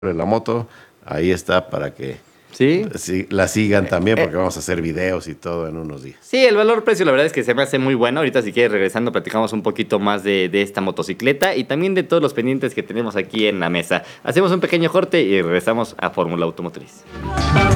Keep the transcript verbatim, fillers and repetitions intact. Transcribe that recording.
la moto, ahí está para que ¿Sí? sí, la sigan también, porque vamos a hacer videos y todo en unos días. Sí, el valor-precio la verdad es que se me hace muy bueno. Ahorita si quieres regresando platicamos un poquito más de, de esta motocicleta y también de todos los pendientes que tenemos aquí en la mesa. Hacemos un pequeño corte y regresamos a Fórmula Automotriz.